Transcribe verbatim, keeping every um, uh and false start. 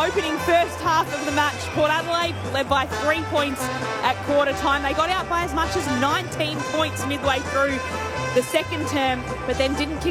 opening first half of the match, Port Adelaide led by three points at quarter time. They got out by as much as nineteen points midway through the second term, but then didn't kick